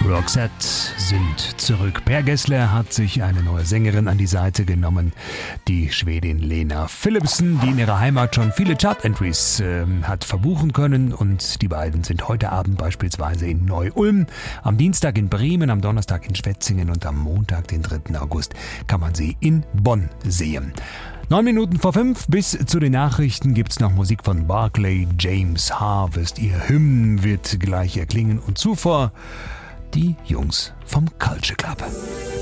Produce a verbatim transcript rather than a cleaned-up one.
Roxette sind zurück. Per Gessle hat sich eine neue Sängerin an die Seite genommen, die Schwedin Lena Philipsson, die in ihrer Heimat schon viele Chart-Entries äh, hat verbuchen können. Und die beiden sind heute Abend beispielsweise in Neu-Ulm, am Dienstag in Bremen, am Donnerstag in Schwetzingen und am Montag, den dritten August, kann man sie in Bonn sehen. Neun Minuten vor fünf, bis zu den Nachrichten gibt's noch Musik von Barclay James Harvest. Ihr Hymn wird gleich erklingen und zuvor die Jungs vom Culture Club.